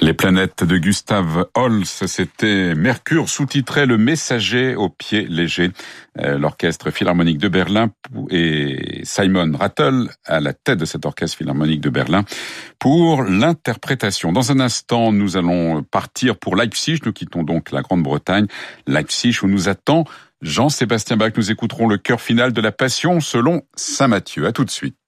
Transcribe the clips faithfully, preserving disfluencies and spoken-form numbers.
Les planètes de Gustav Holst, c'était Mercure, sous-titré Le Messager au pied léger. L'Orchestre Philharmonique de Berlin et Simon Rattle à la tête de cet Orchestre Philharmonique de Berlin pour l'interprétation. Dans un instant, nous allons partir pour Leipzig. Nous quittons donc la Grande-Bretagne. Leipzig où nous attend Jean-Sébastien Bach. Nous écouterons le chœur final de la Passion selon saint Matthieu. À tout de suite.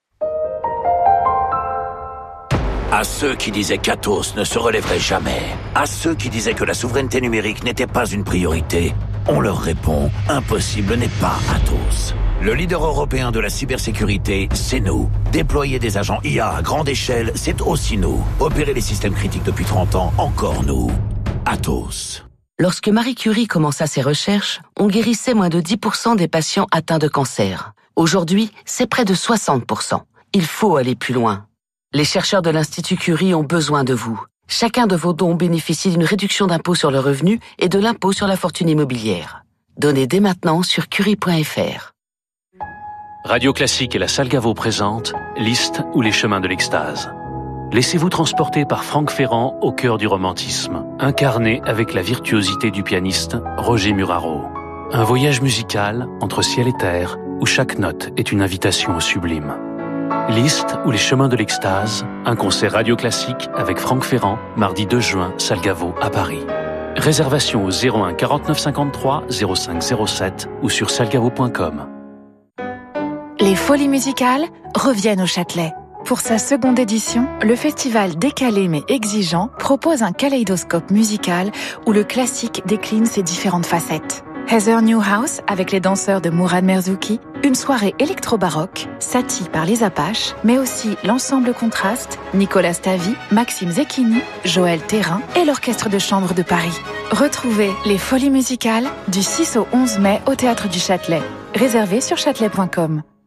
À ceux qui disaient qu'Athos ne se relèverait jamais, à ceux qui disaient que la souveraineté numérique n'était pas une priorité, on leur répond, impossible n'est pas Athos. Le leader européen de la cybersécurité, c'est nous. Déployer des agents I A à grande échelle, c'est aussi nous. Opérer les systèmes critiques depuis trente ans, encore nous. Athos. Lorsque Marie Curie commença ses recherches, on guérissait moins de dix pour cent des patients atteints de cancer. Aujourd'hui, c'est près de soixante pour cent. Il faut aller plus loin. Les chercheurs de l'Institut Curie ont besoin de vous. Chacun de vos dons bénéficie d'une réduction d'impôt sur le revenu et de l'impôt sur la fortune immobilière. Donnez dès maintenant sur curie point f r. Radio Classique et la Salle Gaveau présentent Liszt ou les chemins de l'extase. Laissez-vous transporter par Franck Ferrand au cœur du romantisme, incarné avec la virtuosité du pianiste Roger Muraro. Un voyage musical entre ciel et terre où chaque note est une invitation au sublime. Liszt ou les chemins de l'extase, un concert Radio Classique avec Franck Ferrand, mardi deux juin, Salle Gaveau à Paris. Réservation au zéro un quarante-neuf cinquante-trois zéro cinq zéro sept ou sur salgavo point com. Les Folies musicales reviennent au Châtelet. Pour sa seconde édition, le festival décalé mais exigeant propose un kaléidoscope musical où le classique décline ses différentes facettes. Heather Newhouse avec les danseurs de Mourad Merzouki, une soirée électro-baroque, Satie par les Apaches, mais aussi l'ensemble Contraste, Nicolas Stavi, Maxime Zecchini, Joël Thérin et l'Orchestre de chambre de Paris. Retrouvez les Folies musicales du six au onze mai au Théâtre du Châtelet. Réservé sur châtelet point com.